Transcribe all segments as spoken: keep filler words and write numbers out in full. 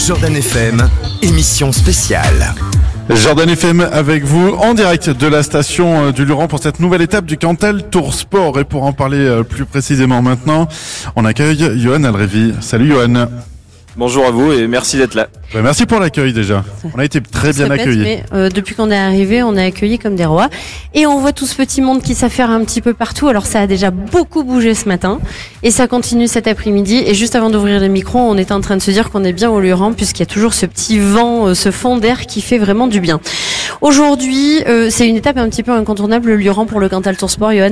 Jordan F M, émission spéciale. Jordan F M avec vous en direct de la station du Luran pour cette nouvelle étape du Cantal Tour Sport. Et pour en parler plus précisément maintenant, on accueille Johan Alrevi. Salut Johan. Bonjour à vous et merci d'être là. Ben merci pour l'accueil déjà. On a été très bien répète, accueillis. Mais, euh, depuis qu'on est arrivé, on est accueillis comme des rois. Et on voit tout ce petit monde qui s'affaire un petit peu partout. Alors ça a déjà beaucoup bougé ce matin. Et ça continue cet après-midi. Et juste avant d'ouvrir les micros, on était en train de se dire qu'on est bien au Luran, puisqu'il y a toujours ce petit vent, euh, ce fond d'air qui fait vraiment du bien. Aujourd'hui, euh, c'est une étape un petit peu incontournable, le Luran pour le Cantal Tour Sport, Johan.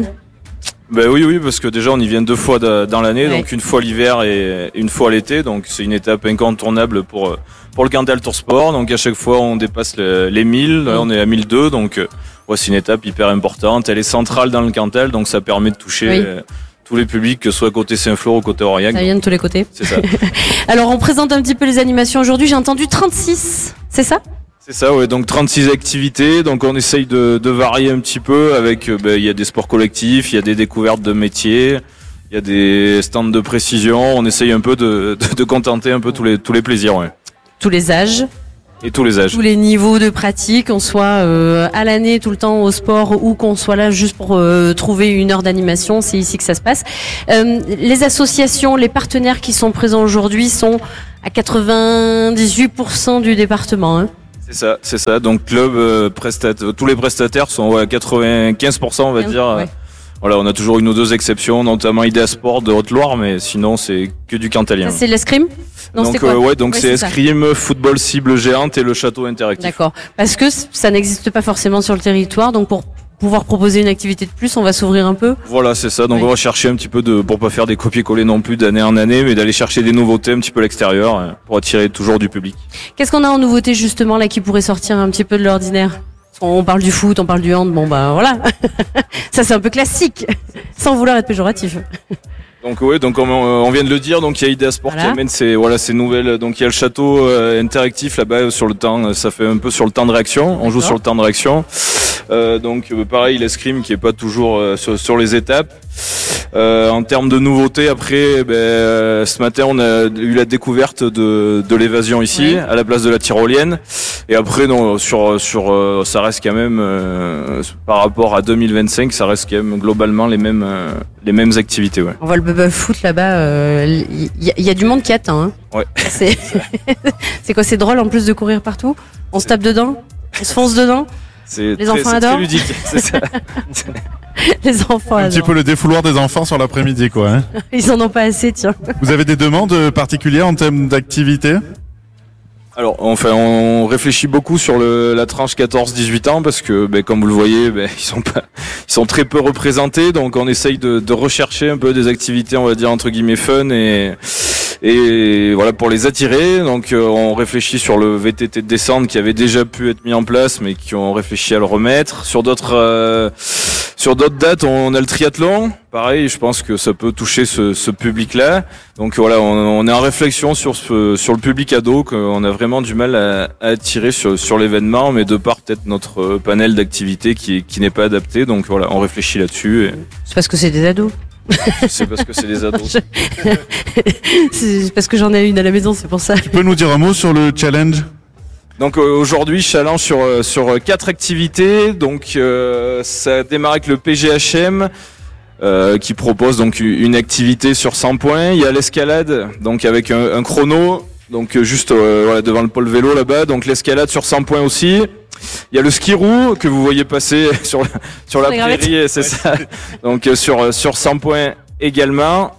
Ben oui, oui, parce que déjà on y vient deux fois de, dans l'année, Ouais. donc une fois l'hiver et une fois l'été, donc c'est une étape incontournable pour pour le Cantal Tour Sport. Donc à chaque fois on dépasse le, les mille, là, on est à mille deux, donc euh, ouais, c'est une étape hyper importante. Elle est centrale dans le Cantal, donc ça permet de toucher Oui. euh, tous les publics, que ce soit côté Saint-Flour ou côté Aurillac. Ça vient de tous les côtés. C'est ça. Alors on présente un petit peu les animations aujourd'hui. J'ai entendu trente-six, c'est ça ? C'est ça, ouais. Donc trente-six activités. Donc on essaye de, de varier un petit peu avec. Euh, ben, il y a des sports collectifs, il y a des découvertes de métiers, il y a des stands de précision. On essaye un peu de, de, de contenter un peu tous les tous les plaisirs, ouais. Tous les âges. Et tous les âges. Tous les niveaux de pratique, qu'on soit euh, à l'année tout le temps au sport ou qu'on soit là juste pour euh, trouver une heure d'animation, c'est ici que ça se passe. Euh, les associations, les partenaires qui sont présents aujourd'hui sont à quatre-vingt-dix-huit pour cent du département. Hein. C'est ça, c'est ça. Donc club, euh, prestat- tous les prestataires sont ouais, à quatre-vingt-quinze pour cent, on va Ouais. dire. Euh, Voilà, on a toujours une ou deux exceptions, notamment Idea Sport de Haute-Loire, mais sinon c'est que du cantalien. Ça, c'est l'escrime ? Non, donc c'est quoi euh, ouais, donc Ouais, c'est c'est ça. escrime, football cible géante et le château interactif. D'accord. Parce que c- ça n'existe pas forcément sur le territoire, donc pour pouvoir proposer une activité de plus, on va s'ouvrir un peu. Voilà, c'est ça. Donc Ouais. on va chercher un petit peu de, pour pas faire des copier-coller non plus d'année en année, mais d'aller chercher des nouveautés un petit peu à l'extérieur euh, pour attirer toujours du public. Qu'est-ce qu'on a en nouveauté justement là qui pourrait sortir un petit peu de l'ordinaire ? On parle du foot, on parle du hand, bon bah voilà. Ça c'est un peu classique, sans vouloir être péjoratif. Donc ouais, donc on, on vient de le dire, donc il y a Idea Sport Voilà. qui amène ces voilà ces nouvelles. Donc il y a le château euh, interactif là-bas sur le temps, ça fait un peu sur le temps de réaction. On joue D'accord. sur le temps de réaction. Euh, donc euh, pareil, l'escrime qui est pas toujours euh, sur, sur les étapes. Euh, en termes de nouveautés, après, ben, euh, ce matin on a eu la découverte de, de l'évasion ici, Oui. à la place de la tyrolienne. Et après, non, sur sur euh, ça reste quand même euh, par rapport à deux mille vingt-cinq, ça reste quand même globalement les mêmes euh, les mêmes activités, ouais. On voit le bubble foot là-bas, il euh, y, y a du monde qui attend. Hein. Ouais. C'est c'est quoi, c'est drôle en plus de courir partout ? On se tape dedans ? On se fonce dedans ? C'est Les très, enfants c'est adorent. très ludique, c'est ça. Les enfants Un petit adorent. peu le défouloir des enfants sur l'après-midi quoi. Hein. Ils en ont pas assez, tiens. Vous avez des demandes particulières en termes d'activité ? Alors, enfin, on réfléchit beaucoup sur le, la tranche quatorze dix-huit ans parce que, ben, comme vous le voyez, ben, ils sont pas, ils sont très peu représentés, donc on essaye de, de rechercher un peu des activités, on va dire entre guillemets fun et et voilà pour les attirer. Donc, euh, on réfléchit sur le V T T de descente qui avait déjà pu être mis en place, mais qui ont réfléchi à le remettre. Sur d'autres, euh, sur d'autres dates, on a le triathlon. Pareil, je pense que ça peut toucher ce, ce public-là. Donc voilà, on, on est en réflexion sur ce, sur le public ado, qu'on a vraiment du mal à, à attirer sur, sur l'événement, mais de par peut-être notre panel d'activités qui, qui n'est pas adapté. Donc voilà, on réfléchit là-dessus. Et C'est parce que c'est des ados. c'est parce que c'est des ados. C'est parce que j'en ai une à la maison, c'est pour ça. Tu peux nous dire un mot sur le challenge ? Donc euh, aujourd'hui, challenge sur euh, sur euh, quatre activités. Donc euh, ça démarre avec le P G H M. Euh, qui propose donc une activité sur cent points. Il y a l'escalade, donc avec un, un chrono, donc euh, juste euh, voilà, devant le pôle vélo là-bas. Donc l'escalade sur cent points aussi. Il y a le ski roue que vous voyez passer sur la, sur la la gravette. prairie, c'est ça. Donc euh, sur sur cent points également.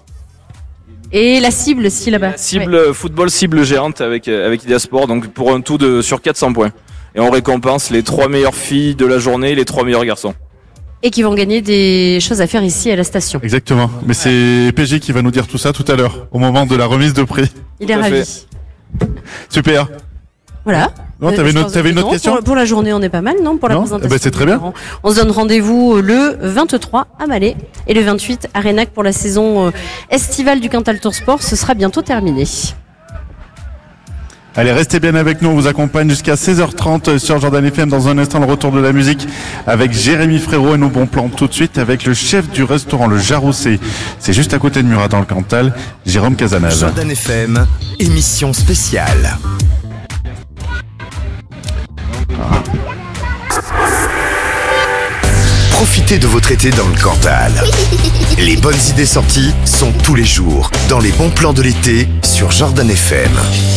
Et la cible, si là-bas. La cible euh, football cible géante avec euh, avec Idea Sport, donc pour un tout de sur quatre cents points. Et on récompense les trois meilleures filles de la journée, et les trois meilleurs garçons. Et qui vont gagner des choses à faire ici à la station. Exactement. Mais c'est P J qui va nous dire tout ça tout à l'heure, au moment de la remise de prix. Il Tout est à ravi. fait. Super. Voilà. Non, t'avais Euh, une je autre- pense t'avais une que autre non. question pour, pour la journée, on est pas mal, non? Pour la Non présentation. Eh ben, c'est très bien. On se donne rendez-vous le vingt-trois à Malais et le vingt-huit à Renac pour la saison euh, estivale du Cantal Tour Sport. Ce sera bientôt terminé. Allez, restez bien avec nous, on vous accompagne jusqu'à seize heures trente sur Jordan F M. Dans un instant, le retour de la musique avec Jérémy Frérot et nos bons plans. Tout de suite avec le chef du restaurant Le Jaroussé. C'est juste à côté de Murat dans le Cantal, Jérôme Casanave. Jordan F M, émission spéciale. Profitez de votre été dans le Cantal. Les bonnes idées sorties sont tous les jours dans les bons plans de l'été sur Jordan F M.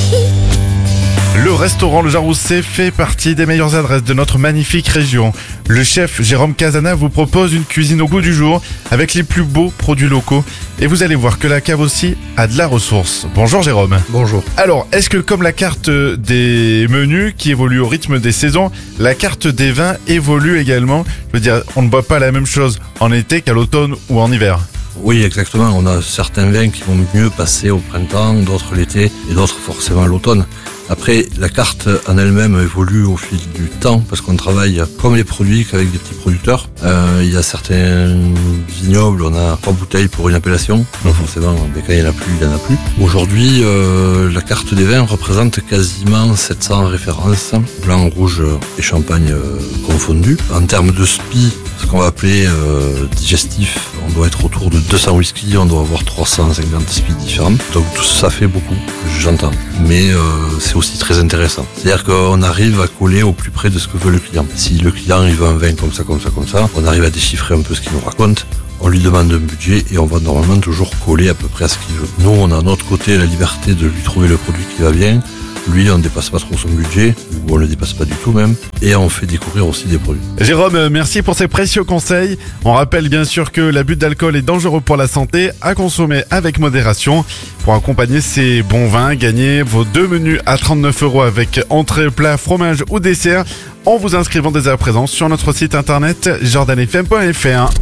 Le restaurant Le Jaroussé fait partie des meilleures adresses de notre magnifique région. Le chef Jérôme Casana vous propose une cuisine au goût du jour avec les plus beaux produits locaux. Et vous allez voir que la cave aussi a de la ressource. Bonjour Jérôme. Bonjour. Alors, est-ce que comme la carte des menus qui évolue au rythme des saisons, la carte des vins évolue également? Je veux dire, on ne boit pas la même chose en été qu'à l'automne ou en hiver. Oui, exactement. On a certains vins qui vont mieux passer au printemps, d'autres l'été et d'autres forcément à l'automne. Après, la carte en elle-même évolue au fil du temps parce qu'on travaille comme les produits qu'avec des petits producteurs. Euh, il y a certains vignobles, on a trois bouteilles pour une appellation. Donc forcément, quand il n'y en a plus, il n'y en a plus. Aujourd'hui, euh, la carte des vins représente quasiment sept cents références, blanc, rouge et champagne euh, confondus. En termes de S P I, ce qu'on va appeler euh, digestif, on doit être autour de deux cents whisky, on doit avoir trois cent cinquante S P I différents. Donc tout ça fait beaucoup, j'entends. Mais euh, c'est aussi très intéressant. C'est-à-dire qu'on arrive à coller au plus près de ce que veut le client. Si le client il veut un vin comme ça, comme ça, comme ça, on arrive à déchiffrer un peu ce qu'il nous raconte. On lui demande un budget et on va normalement toujours coller à peu près à ce qu'il veut. Nous, on a de notre côté la liberté de lui trouver le produit qui va bien. Lui, on ne dépasse pas trop son budget, ou on ne le dépasse pas du tout même, et on fait découvrir aussi des produits. Jérôme, merci pour ces précieux conseils. On rappelle bien sûr que l'abus d'alcool est dangereux pour la santé, à consommer avec modération. Pour accompagner ces bons vins, gagnez vos deux menus à trente-neuf euros avec entrée, plat, fromage ou dessert en vous inscrivant dès à présent sur notre site internet jordan f m point f r.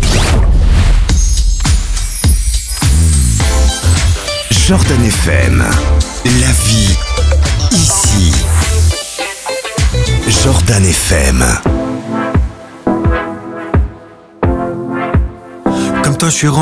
Jordan F M, la vie ici. Jordan F M. Comme toi, je suis